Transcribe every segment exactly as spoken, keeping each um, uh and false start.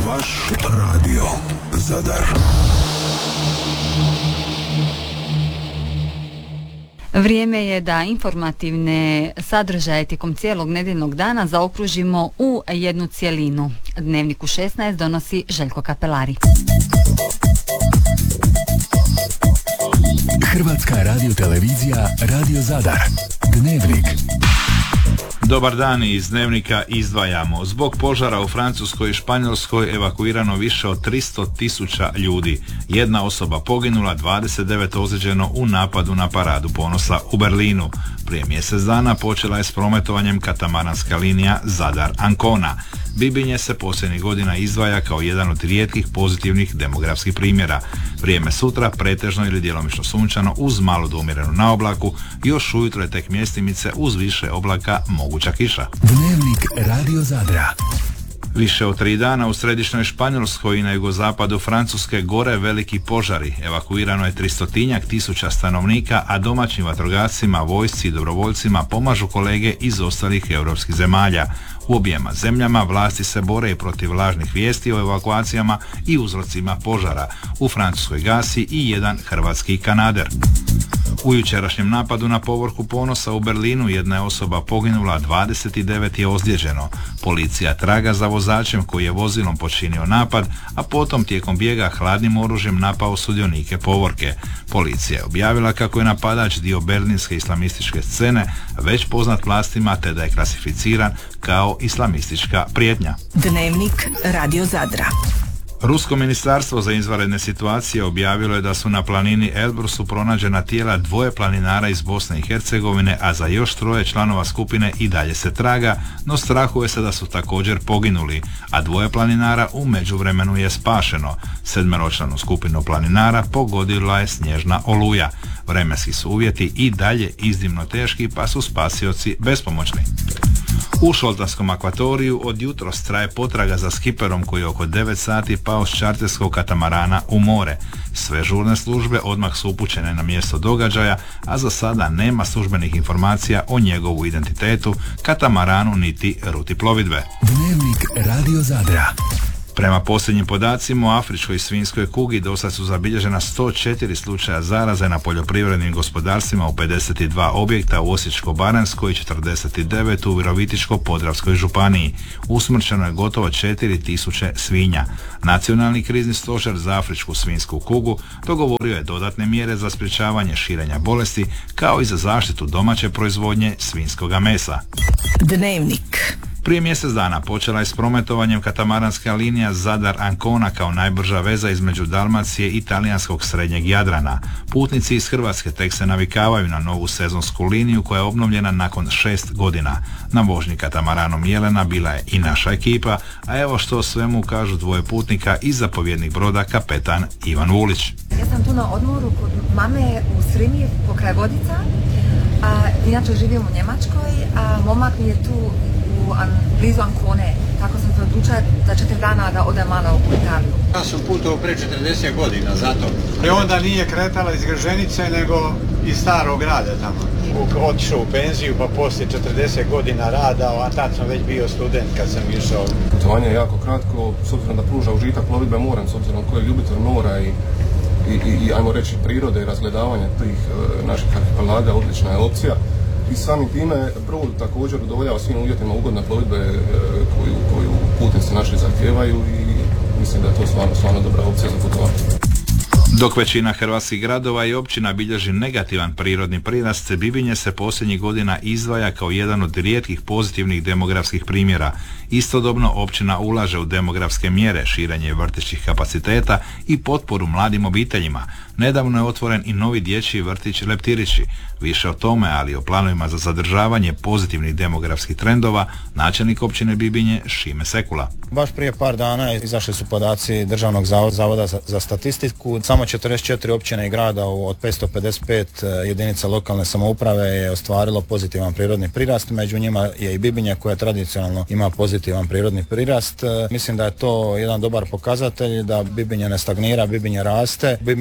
Vaš radio Zadar. Vrijeme je da informativne sadržaje tijekom cijelog nedjeljnog dana zaokružimo u jednu cjelinu. Dnevnik u šesnaest donosi Željko Kapelari. Hrvatska radiotelevizija Radio Zadar. Dnevnik. Dobar dan, iz Dnevnika izdvajamo. Zbog požara u Francuskoj i Španjolskoj evakuirano više od tristo tisuća ljudi. Jedna osoba poginula, dvadeset devet ozlijeđeno u napadu na Paradu ponosa u Berlinu. Prije mjesec dana počela je s prometovanjem katamaranska linija Zadar-Ancona. Bibinje se posljednjih godina izdvaja kao jedan od rijetkih pozitivnih demografskih primjera. Vrijeme sutra pretežno ili djelomično sunčano uz malo do umjerenu na oblaku, još ujutro je tek mjestimice uz više oblaka moguća kiša. Dnevnik Radio Zadra. Više od tri dana u središnjoj Španjolskoj i na jugozapadu Francuske gore veliki požari. Evakuirano je tristotinjak tisuća stanovnika, a domaćim vatrogascima, vojsci i dobrovoljcima pomažu kolege iz ostalih europskih zemalja. U objema zemljama vlasti se bore i protiv lažnih vijesti o evakuacijama i uzrocima požara. U Francuskoj gasi i jedan hrvatski kanader. U jučerašnjem napadu na povorku ponosa u Berlinu jedna je osoba poginula, dvadeset devet je ozlijeđeno. Policija traga za vozačem koji je vozilom počinio napad, a potom tijekom bijega hladnim oružjem napao sudionike povorke. Policija je objavila kako je napadač dio berlinske islamističke scene, već poznat vlastima, te da je klasificiran kao islamistička prijetnja. Dnevnik Radio Zadra. Rusko ministarstvo za izvanredne situacije objavilo je da su na planini Elbrusu pronađena tijela dvoje planinara iz Bosne i Hercegovine, a za još troje članova skupine i dalje se traga, no strahuje se da su također poginuli, a dvoje planinara u međuvremenu je spašeno. Sedmeročlanu skupinu planinara pogodila je snježna oluja. Vremenski su uvjeti i dalje iznimno teški, pa su spasioci bespomoćni. U šoltanskom akvatoriju od jutros traje potraga za skiperom koji je oko devet sati pao s čarterskog katamarana u more. Sve žurne službe odmah su upućene na mjesto događaja, a za sada nema službenih informacija o njegovu identitetu, katamaranu niti ruti plovidbe. Dnevnik Radio Zadra. Prema posljednjim podacima o afričkoj svinjskoj kugi dosad su zabilježena sto četiri slučaja zaraze na poljoprivrednim gospodarstvima u pedeset dva objekta u Osječko-baranjskoj i četrdeset devet u Virovitičko-podravskoj županiji. Usmrćeno je gotovo četiri tisuće svinja. Nacionalni krizni stožer za afričku svinjsku kugu dogovorio je dodatne mjere za sprječavanje širenja bolesti kao i za zaštitu domaće proizvodnje svinjskoga mesa. Dnevnik. Prije mjesec dana počela je s prometovanjem katamaranska linija Zadar-Ancona kao najbrža veza između Dalmacije i talijanskog srednjeg Jadrana. Putnici iz Hrvatske tek se navikavaju na novu sezonsku liniju koja je obnovljena nakon šest godina. Na vožnji katamaranom Jelena bila je i naša ekipa, a evo što o svemu kažu dvoje putnika i zapovjednik broda kapetan Ivan Vulić. Ja sam tu na odmoru kod mame u Srimi pokraj Vodica, a inače živim u Njemačkoj, a momak mi je tu u an, blizu Ancone, tako sam se odlučila za četiri dana da odem malo u Italiju. Ja sam putovao pre četrdeset godina, zato. I onda nije kretala iz Grženice, nego iz starog grada tamo. Otišao u penziju, pa poslije četrdeset godina rada, a tad sam već bio student kad sam išao. Putovanje je jako kratko, s obzirom da pruža užitak plovidbe morem, s obzirom koji je ljubitelj mora i, i, i, i ajmo reći prirode i razgledavanja tih e, naših arhipelaga, odlična je opcija. I samim time brod također udovoljava svim uvjetima ugodne plovidbe e, koju, koju putnici naši zahtijevaju i mislim da je to stvarno, stvarno dobra opcija za putovanje. Dok većina hrvatskih gradova i općina bilježi negativan prirodni prirast, Bibinje se posljednjih godina izdvaja kao jedan od rijetkih pozitivnih demografskih primjera. Istodobno općina ulaže u demografske mjere, širenje vrtićkih kapaciteta i potporu mladim obiteljima. Nedavno je otvoren i novi dječji vrtić Leptirići. Više o tome, ali i o planovima za zadržavanje pozitivnih demografskih trendova, načelnik općine Bibinje Šime Sekula. Baš prije par dana izašli su podaci Državnog zavoda za, za statistiku. Samo četrdeset četiri općine i grada od petsto pedeset pet jedinica lokalne samouprave je ostvarilo pozitivan prirodni prirast. Među njima je i Bibinje koja tradicionalno ima pozitivan prirodni prirast. Mislim da je to jedan dobar pokazatelj, da Bibinje ne stagnira, Bibinje raste. Bibinjama se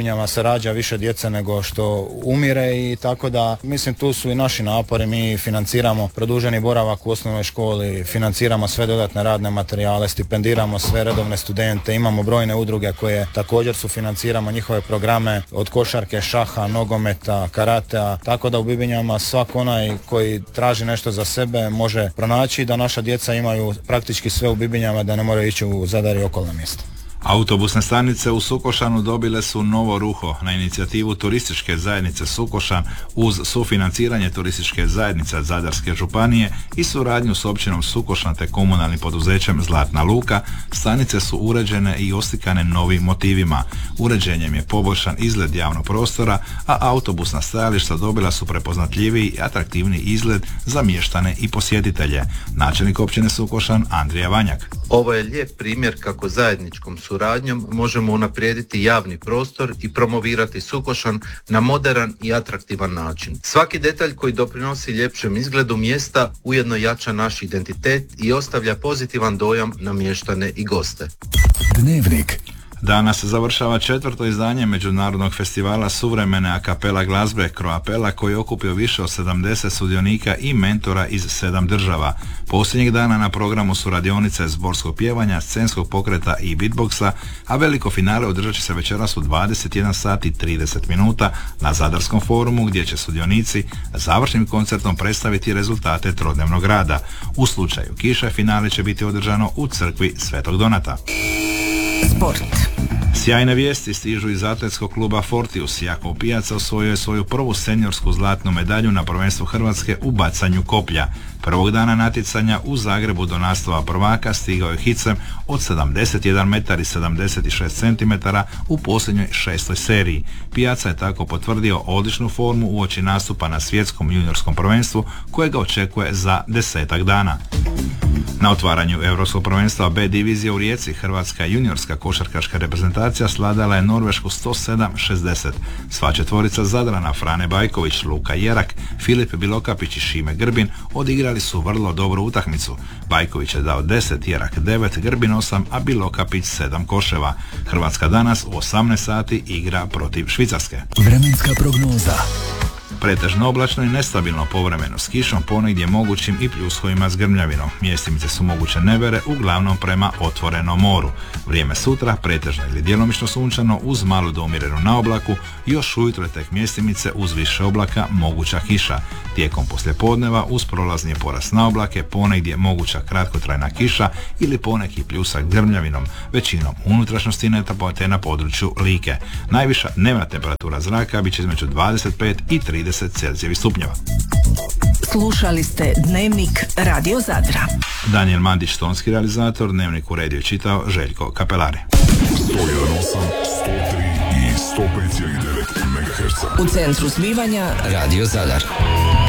rađa više djece nego što umire i tako da mislim tu su i naši napori. Mi financiramo produženi boravak u osnovnoj školi, financiramo sve dodatne radne materijale, stipendiramo sve redovne studente, imamo brojne udruge koje također su financiramo njihove programe od košarke, šaha, nogometa, karatea, tako da u Bibinjama svak onaj koji traži nešto za sebe može pronaći da naša djeca imaju praktički sve u Bibinjama, da ne moraju ići u Zadar i okolna mjesta. Autobusne stanice u Sukošanu dobile su novo ruho na inicijativu turističke zajednice Sukošan uz sufinanciranje turističke zajednice Zadarske županije i suradnju s općinom Sukošan te komunalnim poduzećem Zlatna Luka. Stanice su uređene i oslikane novim motivima. Uređenjem je poboljšan izgled javnog prostora, a autobusna stajališta dobila su prepoznatljiviji i atraktivni izgled za mještane i posjetitelje. Načelnik općine Sukošan Andrija Vanjak. Ovo je lijep primjer kako zajedničkom suradnjom možemo unaprijediti javni prostor i promovirati Sukošan na moderan i atraktivan način. Svaki detalj koji doprinosi ljepšem izgledu mjesta ujedno jača naš identitet i ostavlja pozitivan dojam na mještane i goste. Dnevnik. Danas završava četvrto izdanje Međunarodnog festivala suvremene a kapela glazbe Croapella koji je okupio više od sedamdeset sudionika i mentora iz sedam država. Posljednjeg dana na programu su radionice zborskog pjevanja, scenskog pokreta i beatboxa, a veliko finale održat će se večeras u dvadeset jedan sat i trideset minuta na Zadarskom forumu gdje će sudionici završnim koncertom predstaviti rezultate trodnevnog rada. U slučaju kiše finale će biti održano u crkvi Svetog Donata. Sport. Sjajne vijesti stižu iz atletskog kluba Fortius. Jakov Pijaca osvojio je svoju prvu seniorsku zlatnu medalju na prvenstvu Hrvatske u bacanju koplja. Prvog dana natjecanja u Zagrebu do naslova prvaka stigao je hicem od sedamdeset jedan metar i sedamdeset šest centimetara u posljednjoj šestoj seriji. Pijaca je tako potvrdio odličnu formu uoči nastupa na svjetskom juniorskom prvenstvu kojega očekuje za desetak dana. Na otvaranju Europskog prvenstva B divizije u Rijeci hrvatska juniorska košarkaška reprezentacija sladala je Norvešku sto sedam šezdeset. Sva četvorica Zadrana Frane Bajković, Luka Jerak, Filip Bilokapić i Šime Grbin odigrali su vrlo dobru utakmicu. Bajković je dao deset, Jerak devet, Grbin osam, a Bilokapić sedam koševa. Hrvatska danas u osamnaest sati igra protiv Švicarske. Vremenska prognoza. Pretežno oblačno i nestabilno povremeno s kišom, ponegdje mogućim i pljuskovima s grmljavinom. Mjestimice su moguće nevere, uglavnom prema otvorenom moru. Vrijeme sutra pretežno ili djelomično sunčano uz malu do umjerenu na oblaku, još ujutro je tek mjestimice uz više oblaka moguća kiša. Tijekom poslijepodneva uz prolazni porast na oblake, ponegdje moguća kratkotrajna kiša ili poneki pljusak s grmljavinom, većinom unutrašnjosti te na području Like. Najviša dnevna temperatura zraka bit će između dvadeset pet i trideset Celzijevih stupnjeva. Slušali ste Dnevnik Radio Zadra. Daniel Mandić, tonski realizator, Dnevnik uredio i čitao Željko Kapelari. sto jedan osam, sto tri i sto pet zarez devet megaherca. U centru zbivanja Radio Zadar.